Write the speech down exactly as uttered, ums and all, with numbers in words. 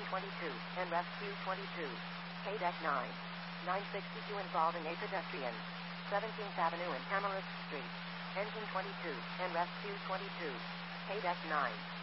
Engine twenty-two, and rescue twenty-two. K nine. nine sixty-two involving a pedestrian. seventeenth Avenue and Tamarisk Street. Engine twenty-two, and rescue twenty-two. K nine.